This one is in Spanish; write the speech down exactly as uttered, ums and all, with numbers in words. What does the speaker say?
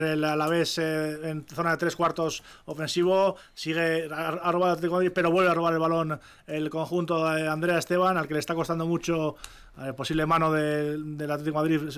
el Alavés eh, en zona de tres cuartos ofensivo, sigue a, a robar el Atlético de Madrid, pero vuelve a robar el balón el conjunto de Andrea Esteban, al que le está costando mucho eh, posible mano de, del Atlético de Madrid